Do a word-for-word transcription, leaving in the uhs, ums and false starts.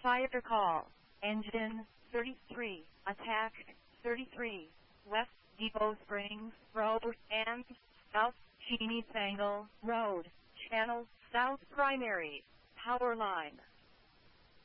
Fire call. Engine thirty-three. Attack thirty-three. West Depot Springs Road and South Cheney Tangle Road. Channel South Primary Power Line.